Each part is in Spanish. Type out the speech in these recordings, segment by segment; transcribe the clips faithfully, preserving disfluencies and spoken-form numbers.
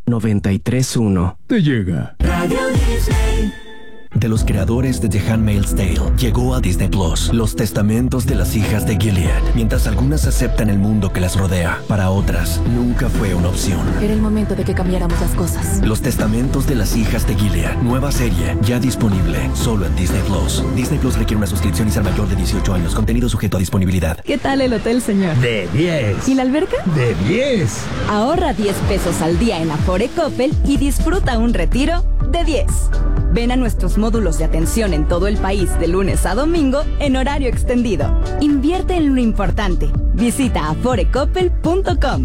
noventa y tres punto uno. Te llega. Radio Disney. De los creadores de The Handmaid's Tale, llegó a Disney Plus Los Testamentos de las Hijas de Gilead. Mientras algunas aceptan el mundo que las rodea, para otras nunca fue una opción. Era el momento de que cambiáramos las cosas. Los Testamentos de las Hijas de Gilead, nueva serie, ya disponible, solo en Disney Plus. Disney Plus requiere una suscripción y ser mayor de dieciocho años, contenido sujeto a disponibilidad. ¿Qué tal el hotel, señor? De diez. ¿Y la alberca? De diez. Ahorra diez pesos al día en Afore Coppel y disfruta un retiro de diez. Ven a nuestros módulos de atención en todo el país de lunes a domingo en horario extendido. Invierte en lo importante. Visita afore coppel punto com.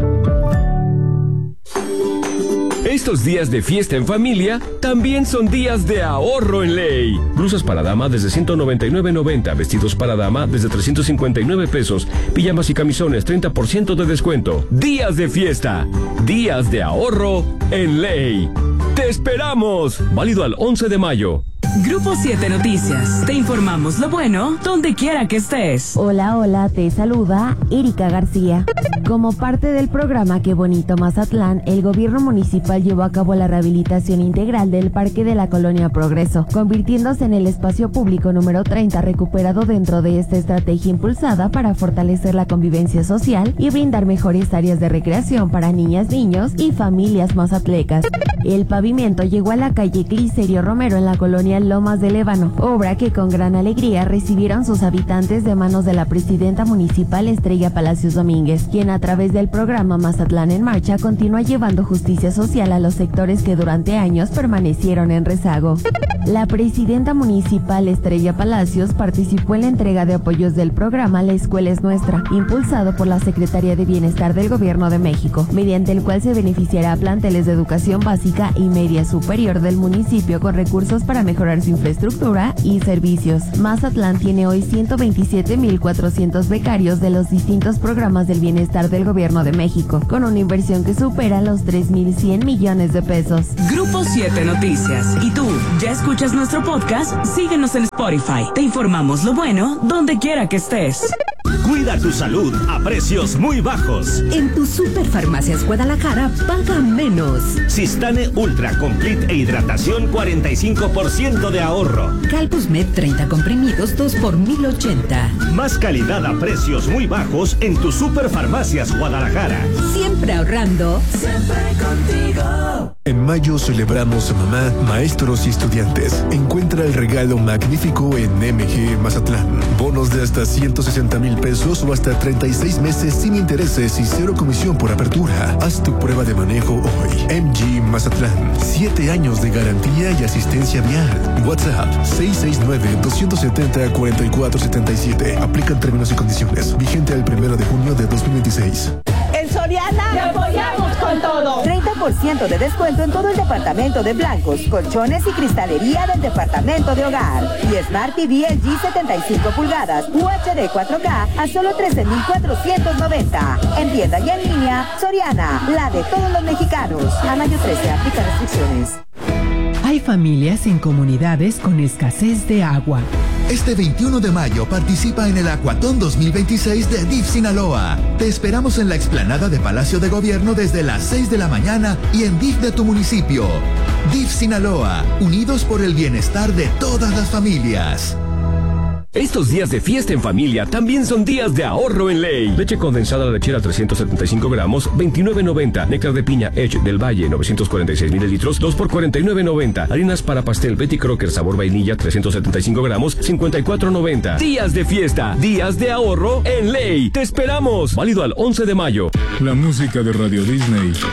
Estos días de fiesta en familia también son días de ahorro en Ley. Blusas para dama desde ciento noventa y nueve noventa, vestidos para dama desde trescientos cincuenta y nueve pesos, pijamas y camisones treinta por ciento de descuento. Días de fiesta, días de ahorro en Ley. ¡Te esperamos! Válido al once de mayo. Grupo siete Noticias. Te informamos lo bueno donde quiera que estés. Hola, hola, te saluda Erika García. Como parte del programa Qué Bonito Mazatlán, el gobierno municipal llevó a cabo la rehabilitación integral del Parque de la Colonia Progreso, convirtiéndose en el espacio público número treinta recuperado dentro de esta estrategia impulsada para fortalecer la convivencia social y brindar mejores áreas de recreación para niñas, niños y familias mazatlecas. El pavimento llegó a la calle Cliserio Romero en la colonia Lomas del Ébano, obra que con gran alegría recibieron sus habitantes de manos de la presidenta municipal Estrella Palacios Domínguez, quien a través del programa Mazatlán en Marcha continúa llevando justicia social a los sectores que durante años permanecieron en rezago. La presidenta municipal Estrella Palacios participó en la entrega de apoyos del programa La Escuela es Nuestra, impulsado por la Secretaría de Bienestar del Gobierno de México, mediante el cual se beneficiará a planteles de educación básica y media superior del municipio con recursos para mejorar su infraestructura y servicios. Mazatlán tiene hoy ciento veintisiete mil cuatrocientos becarios de los distintos programas del bienestar del Gobierno de México, con una inversión que supera los tres mil cien millones de pesos. Grupo siete Noticias. ¿Y tú, ya escuchas nuestro podcast? Síguenos en Spotify. Te informamos lo bueno donde quiera que estés. Cuida tu salud a precios muy bajos. En tu Superfarmacias Guadalajara paga menos. Sistane Ultra Complete e hidratación cuarenta y cinco por ciento de ahorro. Calpusmed treinta comprimidos dos por mil ochenta. Más calidad a precios muy bajos en tu Superfarmacias Guadalajara. Siempre ahorrando. Siempre contigo. En mayo celebramos a mamá, maestros y estudiantes. Encuentra el regalo magnífico en M G Mazatlán. Bonos de hasta ciento sesenta mil pesos o hasta treinta y seis meses sin intereses y cero comisión por apertura. Haz tu prueba de manejo hoy. M G Mazatlán. Siete años de garantía y asistencia vial. WhatsApp seis seis nueve, dos siete cero, cuatro cuatro siete siete. Aplican términos y condiciones. Vigente el primero de junio de dos mil veintiséis. En Soriana ¡te apoyamos con todo! treinta por ciento de descuento en todo el departamento de blancos, colchones y cristalería del departamento de hogar. Y Smart T V L G setenta y cinco pulgadas U H D cuatro K a solo trece mil cuatrocientos noventa. En tienda y en línea, Soriana, la de todos los mexicanos. A mayo trece, aplica restricciones. Hay familias en comunidades con escasez de agua. Este veintiuno de mayo participa en el Acuatón dos mil veintiséis de D I F Sinaloa. Te esperamos en la explanada de Palacio de Gobierno desde las seis de la mañana y en D I F de tu municipio. D I F Sinaloa, unidos por el bienestar de todas las familias. Estos días de fiesta en familia también son días de ahorro en Ley. Leche condensada lechera trescientos setenta y cinco gramos, veintinueve noventa. Néctar de piña Edge del Valle, novecientos cuarenta y seis mililitros, dos por cuarenta y nueve noventa. Harinas para pastel Betty Crocker sabor vainilla, trescientos setenta y cinco gramos, cincuenta y cuatro noventa. Días de fiesta, días de ahorro en Ley. ¡Te esperamos! Válido al once de mayo. La música de Radio Disney